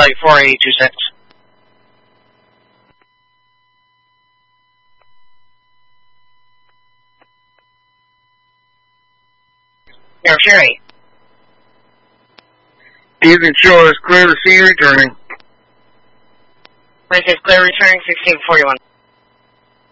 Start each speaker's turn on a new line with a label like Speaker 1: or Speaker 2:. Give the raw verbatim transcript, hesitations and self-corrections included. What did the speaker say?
Speaker 1: Charlie four eight two six. Air Sherry.
Speaker 2: Evening Shore is clear to see you returning.
Speaker 1: This is clear returning sixteen forty-one.